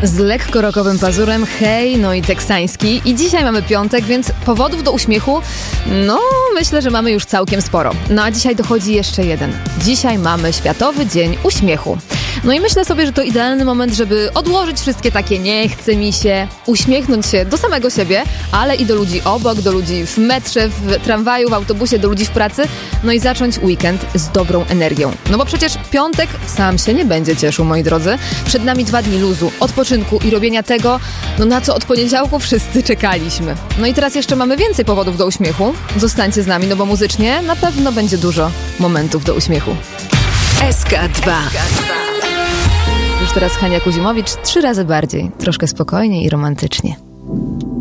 Z lekko rockowym pazurem, hej, no i teksański. I dzisiaj mamy piątek, więc powodów do uśmiechu, no myślę, że mamy już całkiem sporo. No a dzisiaj dochodzi jeszcze jeden. Dzisiaj mamy Światowy Dzień Uśmiechu. No i myślę sobie, że to idealny moment, żeby odłożyć wszystkie takie nie chce mi się, uśmiechnąć się do samego siebie, ale i do ludzi obok, do ludzi w metrze, w tramwaju, w autobusie, do ludzi w pracy, no i zacząć weekend z dobrą energią. No bo przecież piątek sam się nie będzie cieszył, moi drodzy. Przed nami 2 dni luzu, odpoczynku i robienia tego, no na co od poniedziałku wszyscy czekaliśmy. No i teraz jeszcze mamy więcej powodów do uśmiechu. Zostańcie z nami, no bo muzycznie na pewno będzie dużo momentów do uśmiechu. SK2. Już teraz Hania Kuzimowicz 3 razy bardziej, troszkę spokojniej i romantycznie.